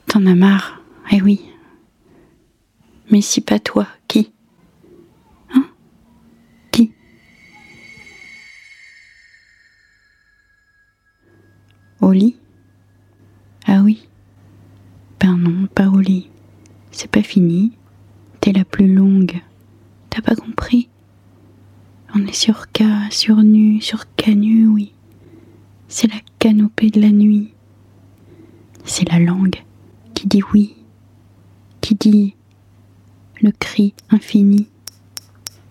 T'en as marre, eh oui. Mais si pas toi, qui? Hein? Qui? Au lit? Ah oui. Ben non, pas au lit. C'est pas fini. T'es la plus longue. T'as pas compris? On est sur K, sur nu, sur Canu, oui. C'est la canopée de la nuit. C'est la langue qui dit oui, qui dit le cri infini.